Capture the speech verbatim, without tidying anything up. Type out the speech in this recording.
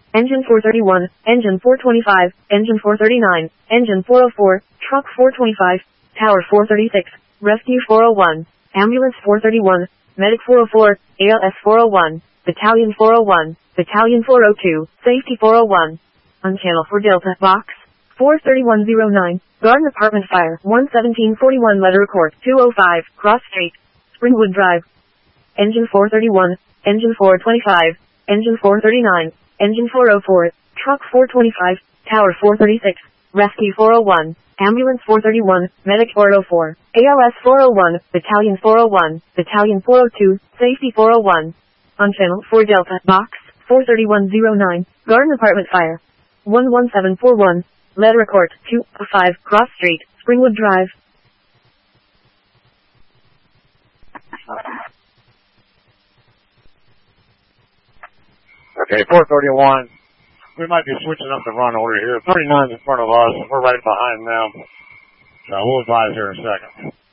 Engine four thirty-one, Engine four twenty-five, Engine four thirty-nine, Engine four oh four, Truck four twenty-five, Tower four thirty-six, Rescue four oh one, Ambulance four thirty-one, Medic four oh four, A L S four oh one, Battalion four oh one, Battalion four oh two, Safety four oh one. On channel for Delta, Box four thirty-one oh nine, Garden Apartment Fire, one seventeen forty-one Letter Court, two oh five, Cross Street, Springwood Drive. Engine four thirty-one, Engine four twenty-five, Engine four thirty-nine, Engine four oh four, Truck four twenty-five, Tower four thirty-six, Rescue four oh one, Ambulance four thirty-one, Medic four oh four, A L S four oh one, Battalion four oh one, Battalion four oh two, Safety four oh one. On channel for Delta, Box four thirty-one oh nine, Garden Apartment Fire, one one seven four one, Letter Court, two oh five, Cross Street, Springwood Drive. Okay, four thirty-one. We might be switching up the run order here. thirty-nine's in front of us. We're right behind them. So we'll advise here in a second.